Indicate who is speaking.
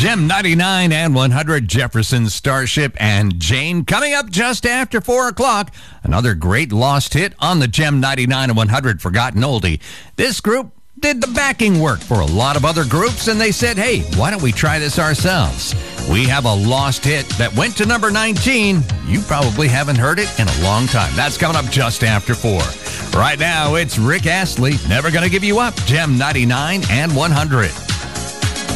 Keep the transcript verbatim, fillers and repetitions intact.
Speaker 1: Gem ninety-nine and one hundred, Jefferson Starship and Jane. Coming up just after four o'clock, another great lost hit on the Gem ninety-nine and one hundred Forgotten Oldie. This group did the backing work for a lot of other groups, and they said, hey, why don't we try this ourselves? We have a lost hit that went to number nineteen. You probably haven't heard it in a long time. That's coming up just after four. Right now, it's Rick Astley, Never Gonna Give You Up, Gem ninety-nine and one hundred.